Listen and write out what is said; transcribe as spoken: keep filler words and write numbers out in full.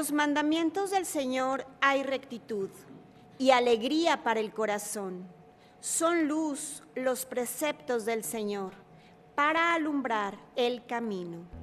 los mandamientos del Señor hay rectitud y alegría para el corazón. Son luz los preceptos del Señor para alumbrar el camino.